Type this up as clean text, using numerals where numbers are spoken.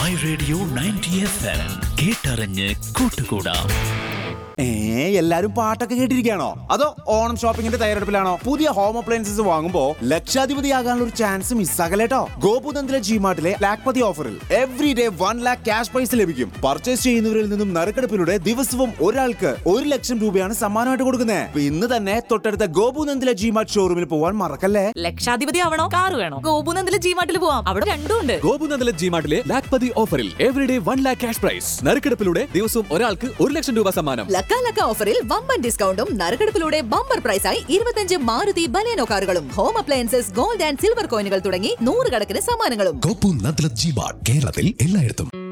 My radio 90 FM കേട്ടറിഞ്ഞ് കൂട്ടുകൂടാം. എല്ലാരും പാട്ടൊക്കെ കേട്ടിരിക്കുകയാണോ? അതോ ഓണം ഷോപ്പിംഗിന്റെ തയ്യാറെടുപ്പിലാണോ? പുതിയ ഹോം അപ്ലയൻസസ് വാങ്ങുമ്പോ ലക്ഷാധിപതിയാകാനുള്ള ഒരു ചാൻസ് മിസ്സാകലേട്ടോ. ഗോപുനന്ദിലെ ജിമാർട്ടിലെ ലാഖ്പതി ഓഫറിൽ every day 1 lakh cash prize ലഭിക്കും. പർച്ചേസ് ചെയ്യുന്നവരിൽ നിന്നും നറുക്കെടുപ്പിലൂടെ ദിവസവും ഒരാൾക്ക് 1 ലക്ഷം രൂപയാണ് സമ്മാനമായിട്ട് കൊടുക്കുന്നത്. ഇന്ന് തന്നെ തൊട്ടടുത്ത ഗോപുനന്ദിലെ ജിമാർട്ട് ഷോറൂമിൽ പോവാൻ മറക്കല്ലേ. ലക്ഷാധിപതി ആവണോ, കാർ വേണോ? ഗോപുനന്ദിലെ ജിമാർട്ടിൽ പോവാം, അവിടെ രണ്ടും ഉണ്ട്. ഗോപുനന്ദിലെ ജിമാർട്ടിലെ ലാഖ്പതി ഓഫറിൽ every day 1 lakh cash prize, നറുക്കെടുപ്പിലൂടെ ദിവസവും ഒരാൾക്ക് 1 ലക്ഷം രൂപ സമ്മാനം. ലക്ക ഓഫറിൽ വമ്പൻ ഡിസ്കൗണ്ടും നറുക്കെടുപ്പിലൂടെ ബമ്പർ പ്രൈസായി 25 മാരുതി ബലേനോ കാറുകളും home appliances, gold and silver കോയിനുകൾ തുടങ്ങി 100 കണക്കിന് സമ്മാനങ്ങളും. ഗോപുനന്ദിലെ ജിമാർട്ട് കേരളത്തിൽ എല്ലായിടത്തും.